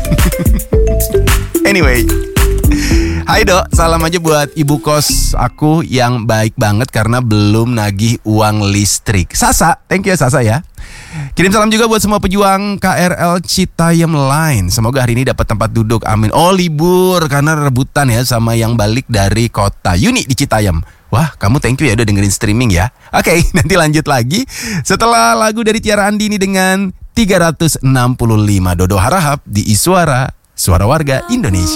Anyway, hai Dok, salam aja buat ibu kos aku yang baik banget karena belum nagih uang listrik. Sasa, thank you Sasa ya. Kirim salam juga buat semua pejuang KRL Citayam Line. Semoga hari ini dapat tempat duduk, amin. Oh libur karena rebutan ya sama yang balik dari kota. Yuni di Citayam. Wah, kamu thank you ya udah dengerin streaming ya. Oke, nanti lanjut lagi setelah lagu dari Tiara Andini dengan 365 Dodo Harahap di Iswara, Suara Warga Indonesia.